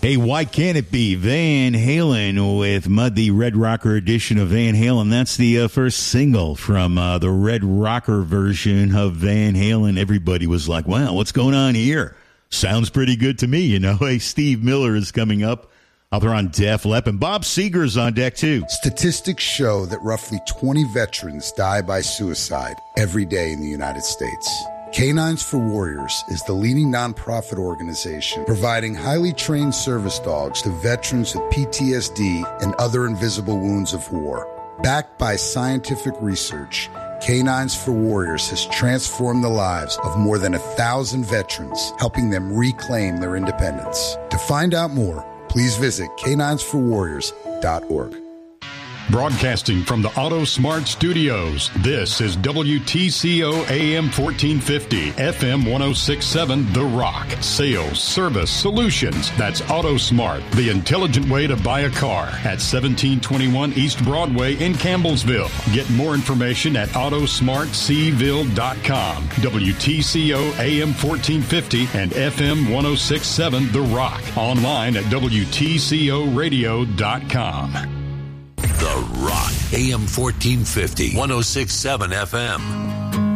Hey, why can't it be Van Halen with Mud, the Red Rocker edition of Van Halen? That's the first single from the Red Rocker version of Van Halen. Everybody was like, wow, what's going on here? Sounds pretty good to me, you know. Hey, Steve Miller is coming up out there on Def Leppard, and Bob Seger's on deck, too. Statistics show that roughly 20 veterans die by suicide every day in the United States. Canines for Warriors is the leading nonprofit organization providing highly trained service dogs to veterans with PTSD and other invisible wounds of war. Backed by scientific research, Canines for Warriors has transformed the lives of more than 1,000 veterans, helping them reclaim their independence. To find out more, please visit caninesforwarriors.org. Broadcasting from the Auto Smart Studios, this is WTCO AM 1450, FM 1067, The Rock. Sales, service, solutions. That's Auto Smart, the intelligent way to buy a car at 1721 East Broadway in Campbellsville. Get more information at autosmartcville.com. WTCO AM 1450 and FM 1067, The Rock. Online at WTCOradio.com. The Rock, AM 1450, 1067 FM.